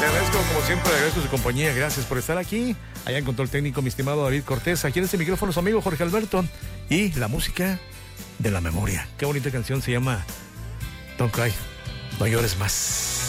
agradezco, como siempre, le agradezco su compañía. Gracias por estar aquí. Allá en control técnico, mi estimado David Cortés. Aquí en este micrófono, su amigo Jorge Alberto. Y la música de la memoria. Qué bonita canción, se llama Don't Cry, no llores más.